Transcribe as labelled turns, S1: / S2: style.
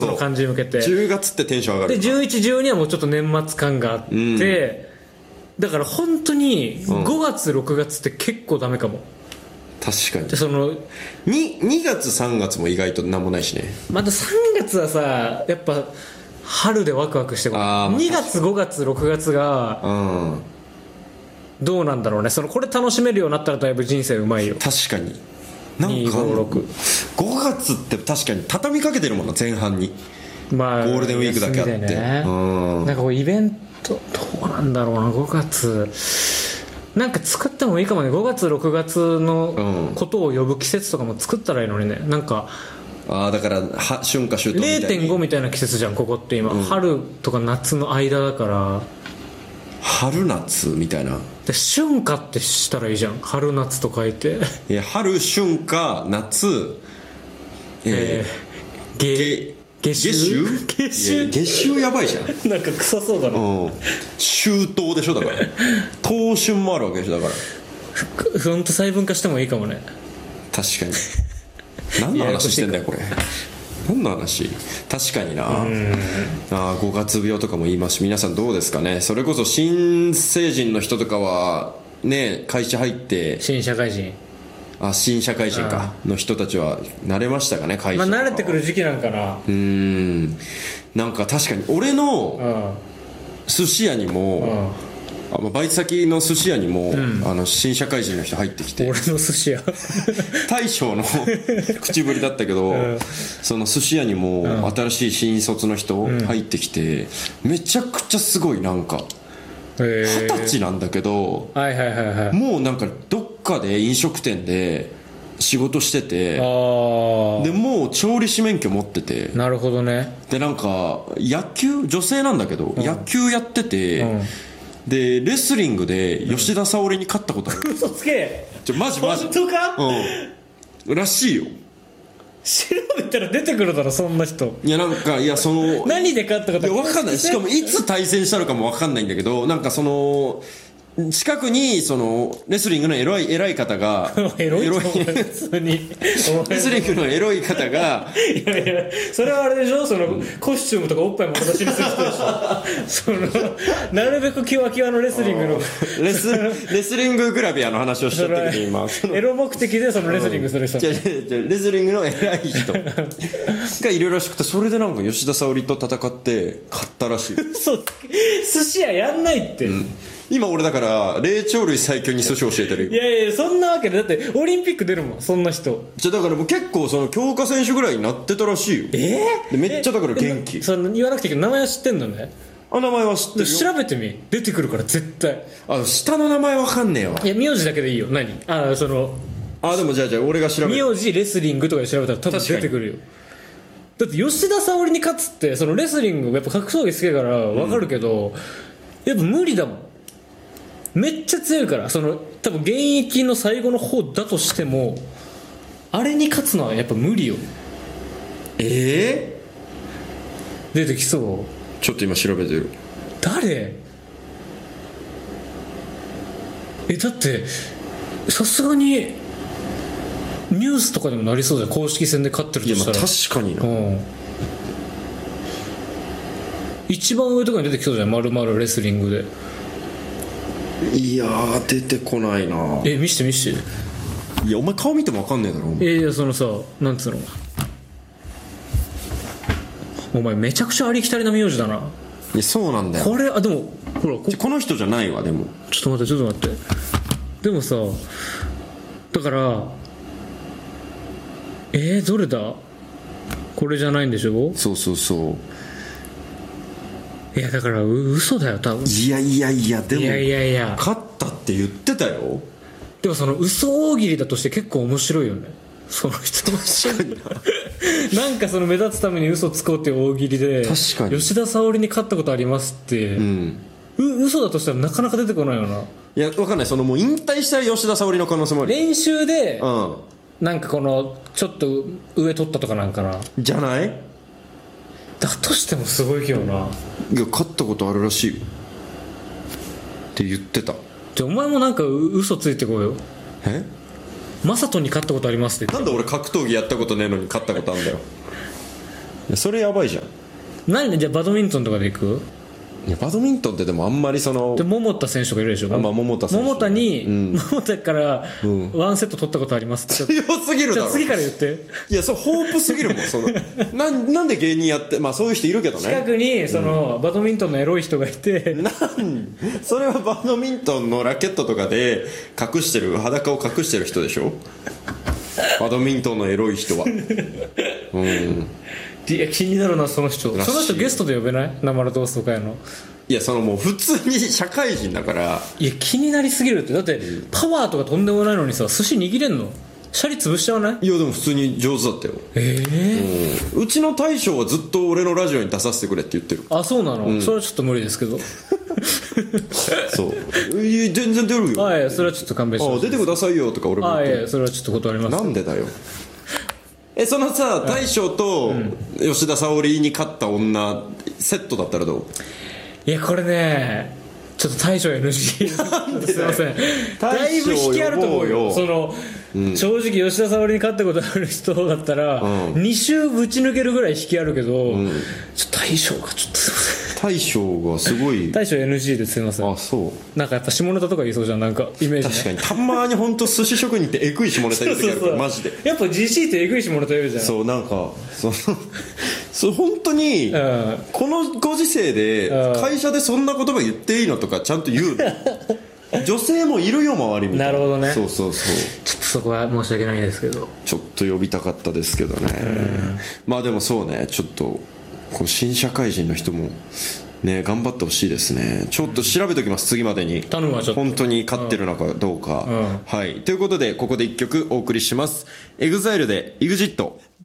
S1: その感じに向けて
S2: 10月ってテンション上がる
S1: で11、12はもうちょっと年末感があって、だから本当に5月、6月って結構ダメかも。
S2: 確かに。
S1: でその
S2: 2月3月も意外と何もないしね。
S1: また3月はさやっぱ春でワクワクしてこない。2月5月6月がどうなんだろうね。これ楽しめるようになったらだいぶ人生うまいよ。
S2: 確かに。なんか
S1: 256
S2: 5月って確かに畳みかけてるもんな、前半に。
S1: まあ
S2: ゴールデンウィークだけあって、
S1: ね、なんかこうイベントどうなんだろうな。5月なんか作ってもいいかもね。5月6月のことを呼ぶ季節とかも作ったらいいのにね。なんか
S2: だから春夏秋冬みたいに
S1: 0.5 みたいな季節じゃんここって今、春とか夏の間だから
S2: 春夏みたいな。
S1: で春夏ってしたらいいじゃん。春夏と書いて
S2: いや春春夏夏夏秋やばいじゃん。
S1: なんか臭そうだな。
S2: 秋冬でしょ。だから冬春もあるわけでしょ。だから
S1: ほんと細分化してもいいかもね。
S2: 確かに。何の話してんだよこれ。何の話。確かにな。5月病とかも言いますし、皆さんどうですかね。それこそ新成人の人とかはね、会社入って
S1: 新社会人
S2: 新社会人かの人たちは慣れましたかね、会社。
S1: 慣れてくる時期なんかな。
S2: なんか確かに俺の寿司屋にも、バイト先の寿司屋にも、新社会人の人入ってきて。
S1: 俺の寿司屋
S2: 大将の口ぶりだったけど、その寿司屋にも新しい新卒の人入ってきて、めちゃくちゃすごいなんか20歳なんだけど、もうなんかどっかで飲食店で仕事してて、でもう調理師免許持ってて。
S1: なるほどね。
S2: でなんか野球、女性なんだけど、野球やってて、でレスリングで吉田沙保里に勝ったことある。
S1: 嘘つけ。
S2: マジ
S1: 本当か。
S2: らしいよ。
S1: 調べたら出てくるだろそんな人。
S2: いやなんか
S1: 何で勝ったか
S2: 分かんない。しかもいつ対戦したのかも分かんないんだけど、なんか近くにレスリングの偉い方が
S1: エロい普通に
S2: レスリングのエロい方が
S1: いやそれはあれでしょ。コスチュームとかおっぱいも形にする人でしょ。なるべくキワキワのレスリングの
S2: レスリンググラビアの話をしちゃったけど今
S1: エロ目的でレスリングする人、
S2: レスリングの偉い人がいるらしくて、それでなんか吉田沙保里と戦って勝ったらしい。
S1: そう寿司屋やんないって、
S2: 今俺だから霊長類最強に寿司教えてる。
S1: いやいやそんなわけで、だってオリンピック出るもんそんな人。
S2: じゃだからもう結構強化選手ぐらいになってたらしいよ。でめっちゃだから元気。
S1: 言わなくていいけど名前は知ってんのね。
S2: 名前は知ってるよ。
S1: 調べてみ、出てくるから絶対。
S2: 下の名前わかんねえわ。
S1: いや名字だけでいいよ。何で
S2: もじゃあ俺が調べる。
S1: 名字レスリングとかで調べたら多分出てくるよ。だって吉田沙保里に勝つってレスリングやっぱ格闘技好きだから分かるけど、やっぱ無理だもん。めっちゃ強いから。多分現役の最後の方だとしてもあれに勝つのはやっぱ無理よ。出てきそう。
S2: ちょっと今調べてる。
S1: 誰？だってさすがにニュースとかでもなりそうだよ。公式戦で勝ってるとしたら。
S2: いや確かにな、
S1: 一番上とかに出てきそうじゃん。丸々レスリングで。
S2: いや出てこないな。
S1: 見して。
S2: いやお前顔見ても分かんねえだろ。
S1: いやなんつうの、お前めちゃくちゃありきたりな名字だな。
S2: いやそうなんだよ。
S1: これでもほら
S2: この人じゃないわ。でも
S1: ちょっと待ってでもさ、だからどれだ。これじゃないんでしょ。
S2: そう
S1: いやだから嘘だよ多分。
S2: いやでも
S1: いや
S2: 勝ったって言ってたよ。
S1: でも嘘大喜利だとして結構面白いよねその人のなんか目立つために嘘つこうっていう大喜利で、
S2: 確かに
S1: 吉田沙保里に勝ったことありますって、嘘だとしたらなかなか出てこないよな。
S2: いや分かんない。もう引退した吉田沙保里の可能性もある。
S1: 練習で、なんかちょっと上取ったとかなんかな。
S2: じゃない。
S1: だとしてもすごいけどな。
S2: いや勝ったことあるらしいよって言ってた。
S1: じゃあお前もなんか嘘ついてこうよ。マサトに勝ったことありますって。
S2: なんで俺格闘技やったことねえのに勝ったことあるんだよ。 それやばいじゃん。
S1: 何でじゃあバドミントンとかで行く？
S2: いやバドミントンってでもあんまりその
S1: で桃田選手とかいるでしょ。
S2: まあ桃田選手、
S1: 桃田に、桃田から
S2: ん
S1: ワンセット取ったことありますって、
S2: 強すぎるだろ。
S1: じゃあ次から言って。
S2: いや、そうホープすぎるもん。そのなんで芸人やって、まあそういう人いるけどね。
S1: 近くにその、バドミントンのエロい人がいて、
S2: それはバドミントンのラケットとかで隠してる、裸を隠してる人でしょ。バドミントンのエロい人は。
S1: いや気になるなその人。
S2: らしい。
S1: その人ゲストで呼べない？生らどうすとかやの。
S2: いや、そのもう普通に社会人だから。
S1: いや気になりすぎるって。だってパワーとかとんでもないのにさ、寿司握れんの？シャリ潰しちゃわない？
S2: いやでも普通に上手だったよ。うちの大将はずっと俺のラジオに出させてくれって言ってる。
S1: あ、そうなの？それはちょっと無理ですけど。
S2: そういや全然出るよ。
S1: はい、それはちょっと勘弁してほしい。
S2: 出てくださいよとか俺も言ってる。
S1: いやそれはちょっと断ります。
S2: なんでだよ。そのさ、大将と吉田沙保里に勝った女セットだったらどう？
S1: いやこれねちょっと大将 NG すいません。だいぶ引きあると思うよ。その、正直吉田沙保里に勝ったことある人だったら、2周ぶち抜けるぐらい引きあるけど、ちょっと大将がちょっとすいません。
S2: 大将がすごい。
S1: 大将 NG ですいません。
S2: あ、そう
S1: なんかやっぱ下ネタとか言いそうじゃん、なんかイメージ、ね、
S2: 確かにたまに本当寿司職人ってエグい下ネタ言う時あるからマジで。
S1: やっぱ GC ってエグい下ネタ言うじゃん。
S2: そうなんかそう本当に、このご時世で会社でそんな言葉言っていいのとかちゃんと言うの。女性もいるよ周りみたいな。
S1: なるほどね。
S2: そうちょっと
S1: そこは申し訳ないですけど、
S2: ちょっと呼びたかったですけどね。まあでもそうね、ちょっとこう新社会人の人もね頑張ってほしいですね。ちょっと調べておきます、次までに。
S1: 頼むわちょっと。
S2: 本当に勝ってるのかどうか。はい、ということでここで1曲お送りします。EXILE で EXIT。